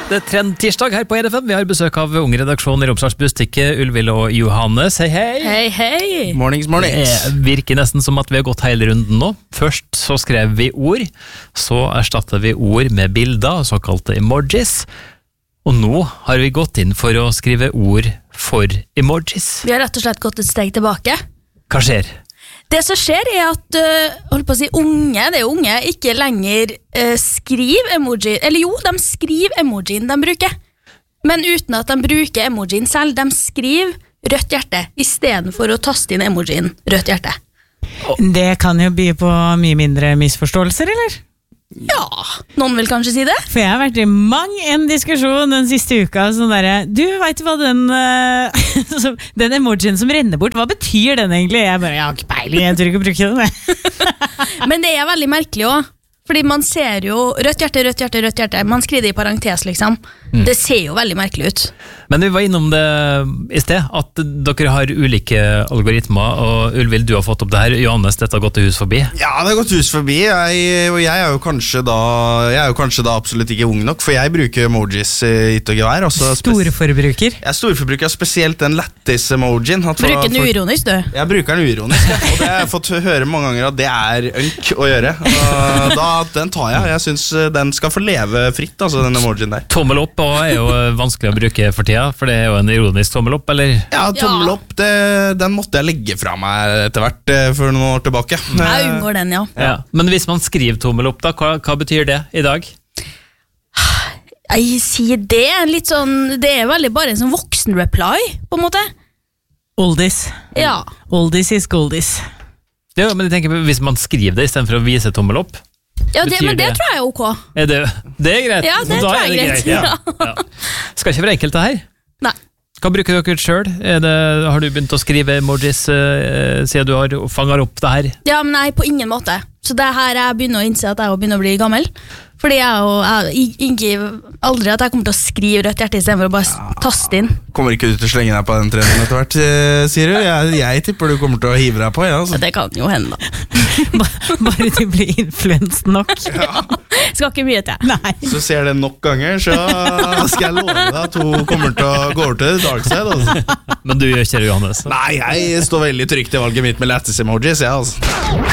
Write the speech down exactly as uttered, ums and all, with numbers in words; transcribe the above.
Det er trend-tirsdag her på E D F M. Vi har besøk av unge redaksjonen i Romsdals Bustikke, Ulvil og Johannes. Hei, hei! Hei, hei! Mornings, mornings. Det virker nesten som at vi har gått hele runden nå. Først så skrev vi ord, så erstattet vi ord med bilder, såkalte emojis. Og nå har vi gått inn for å skrive ord for emojis. Vi har rett og slett gått et steg tilbake. Hva skjer? Det som skjer er at uh, holdt på å si, unge, det er unge, ikke lenger uh, skriver emoji, eller jo, de skriver emojien de bruker, men uten at de bruker emojien selv. De skriver rødt hjerte i stedet for å taste inn emojien rødt hjerte. Det kan jo by på mye mindre misforståelser, eller? Ja, noen vil kanskje si det. For jeg har vært i mang en diskusjon den siste uka, sånn der, du vet hva den, uh, den emojien som renner bort, hva betyr den egentlig? Jeg bare, jeg har ikke peiling, jeg tror ikke å bruke den. Men det er veldig merkelig også, fordi man ser jo rødt hjerte, rødt hjerte, rødt hjerte, man skriver det i parentes liksom. Mm. Det ser jo veldig merkelig ut. Men vi var innom det i sted, at dere har ulike algoritmer, og Ulvil, du har fått opp det her. Johannes, dette har gått til hus forbi. Ja, det har gått hus forbi, jeg, og jeg er jo kanskje da jeg er jo kanskje da absolutt ikke ung nok, for jeg bruker emojis i gitt og gevær. Storforbruker. Jeg er storforbruker, spesielt den lættis-emojien. Bruker den uironisk, du? Jeg bruker den uironisk, ja. Og det har jeg fått høre mange ganger at det er ønk å gjøre. Og da, den tar jeg, jeg synes den skal få leve fritt, altså den emojien der. Tommel opp er jo vanskelig å bruke for tida, for det er jo en ironisk tommel opp, eller? Ja, tommel opp, det, den måtte jeg legge fra meg etter hvert for noen år tilbake. Jeg unngår den, ja. Ja. Men hvis man skriver tommel opp da, hva, hva betyr det i dag? Jeg sier det, litt sånn, det er veldig bare en sånn voksen reply, på en måte. Oldies. Ja. Oldies is goldies. Ja, men jeg tenker på, hvis man skriver det i stedet for å vise tommel opp, ja, det, men det, det tror jeg er ok. Er det, det er greit. Ja, det da tror er jeg det er greit. greit. Ja. Ja. Skal ikke være enkelt det her. Nei. Hva bruker dere selv? Er det, har du begynt å skrive emojis uh, siden du har fanget opp det her? Ja, men nei, på ingen måte. Så det her jeg begynner å innse at jeg begynner å bli gammel. Fordi jeg, og, jeg ikke, aldri at jeg kommer til å skrive rødt hjerte i stedet for å bare ja. taste inn. Kommer ikke du til å slenge deg på den trenden etter hvert, sier du? Jeg, jeg tipper du kommer til å hive deg på, ja. Altså. Ja, det kan jo hende da. Bare du blir influenset nok. Ja. Skal ikke mye til. Nei. Så ser det nok ganger, så skal jeg love deg at hun kommer til å gå over til dark side. Altså. Men du gjør ikke det, Johannes? Nei, jeg står veldig trygt i valget mitt med lættis emojis, ja, altså.